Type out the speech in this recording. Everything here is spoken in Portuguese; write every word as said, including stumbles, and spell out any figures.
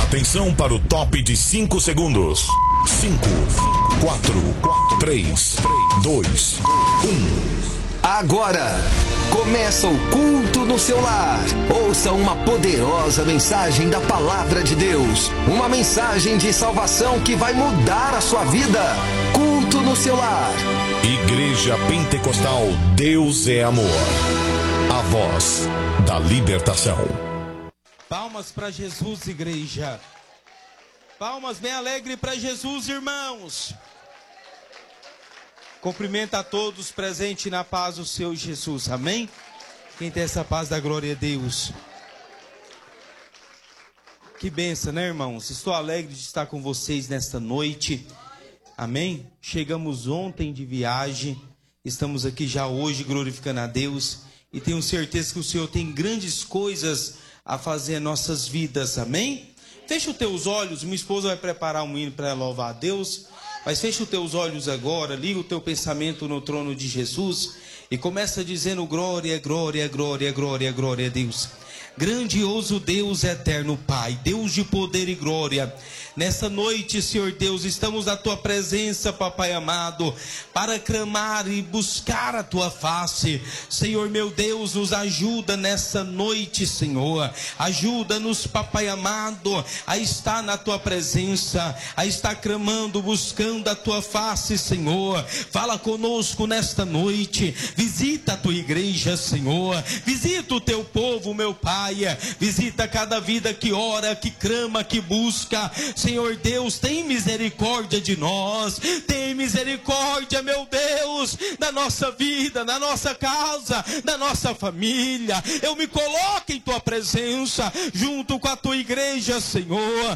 Atenção para o top de cinco segundos. cinco, quatro, três, dois, um. Agora começa o culto no seu lar. Ouça uma poderosa mensagem da palavra de Deus. Uma mensagem de salvação que vai mudar a sua vida. Culto no seu lar. Igreja Pentecostal Deus é Amor. A voz da libertação. Palmas para Jesus, igreja. Palmas bem alegre para Jesus, irmãos. Cumprimenta a todos presentes na paz do seu Jesus, amém? Quem tem essa paz da glória a Deus. Que benção, né, irmãos? Estou alegre de estar com vocês nesta noite, amém? Chegamos ontem de viagem, estamos aqui já hoje glorificando a Deus e tenho certeza que o Senhor tem grandes coisas a fazer em nossas vidas, amém? Fecha os teus olhos, minha esposa vai preparar um hino para louvar a Deus. Mas fecha os teus olhos agora, liga o teu pensamento no trono de Jesus e começa dizendo glória, glória, glória, glória, glória a Deus. Grandioso Deus eterno Pai, Deus de poder e glória. Nessa noite, Senhor Deus, estamos na Tua presença, Papai amado, para clamar e buscar a Tua face. Senhor meu Deus, nos ajuda nessa noite, Senhor. Ajuda-nos, Papai amado, a estar na Tua presença, a estar clamando, buscando a Tua face, Senhor. Fala conosco nesta noite. Visita a Tua igreja, Senhor. Visita o Teu povo, meu Pai. Visita cada vida que ora, que clama, que busca. Senhor Deus, tem misericórdia de nós. Tem misericórdia, meu Deus, da nossa vida, na nossa casa, da nossa família. Eu me coloco em Tua presença, junto com a Tua igreja, Senhor.